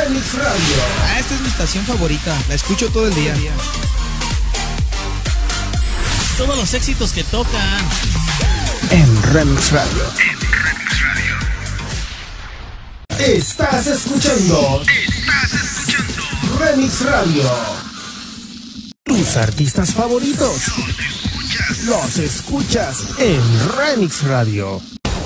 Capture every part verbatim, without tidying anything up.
Remix Radio. Ah, esta es mi estación favorita. La escucho todo el día. Todos los éxitos que tocan. En Remix Radio. En Remix Radio. Estás escuchando. Estás escuchando. Remix Radio. Tus artistas favoritos. Los escuchas en Remix Radio.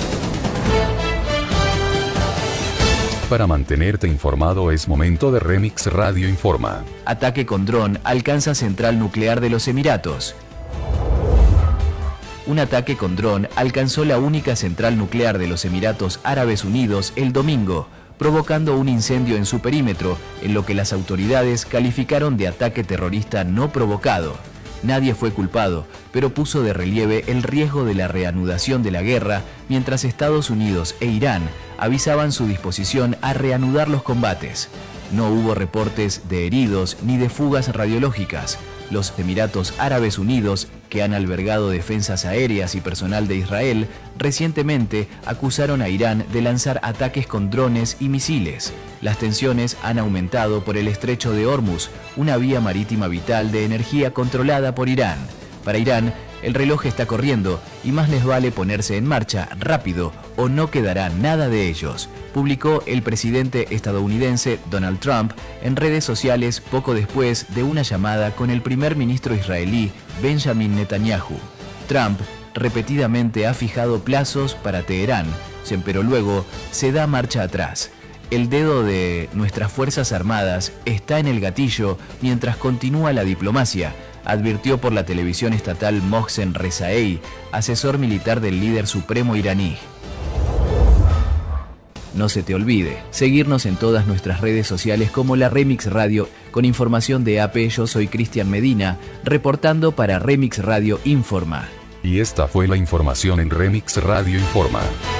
Para mantenerte informado es momento de Remix Radio Informa. Ataque con dron alcanza central nuclear de los Emiratos. Un ataque con dron alcanzó la única central nuclear de los Emiratos Árabes Unidos el domingo, provocando un incendio en su perímetro, en lo que las autoridades calificaron de ataque terrorista no provocado. Nadie fue culpado, pero puso de relieve el riesgo de la reanudación de la guerra, mientras Estados Unidos e Irán avisaban su disposición a reanudar los combates. No hubo reportes de heridos ni de fugas radiológicas. Los Emiratos Árabes Unidos, que han albergado defensas aéreas y personal de Israel, recientemente acusaron a Irán de lanzar ataques con drones y misiles. Las tensiones han aumentado por el estrecho de Hormuz, una vía marítima vital de energía controlada por Irán. Para Irán, el reloj está corriendo y más les vale ponerse en marcha rápido o no quedará nada de ellos, publicó el presidente estadounidense Donald Trump en redes sociales poco después de una llamada con el primer ministro israelí Benjamin Netanyahu. Trump repetidamente ha fijado plazos para Teherán, pero luego se da marcha atrás. El dedo de nuestras Fuerzas Armadas está en el gatillo mientras continúa la diplomacia, advirtió por la televisión estatal Mohsen Rezaei, asesor militar del líder supremo iraní. No se te olvide, seguirnos en todas nuestras redes sociales como la Remix Radio, con información de A P. Yo soy Cristian Medina, reportando para Remix Radio Informa. Y esta fue la información en Remix Radio Informa.